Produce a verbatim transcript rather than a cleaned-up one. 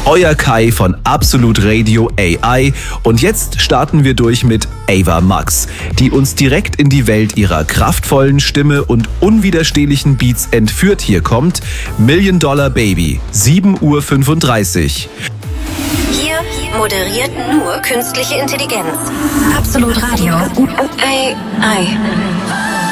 euer Kai von Absolut Radio A I. Und jetzt starten wir durch mit Ava Max, die uns direkt in die Welt ihrer kraftvollen Stimme und unwiderstehlichen Beats entführt. Hier kommt Million Dollar Baby, sieben Uhr fünfunddreißig. Hier moderiert nur künstliche Intelligenz. Absolut Radio. A I.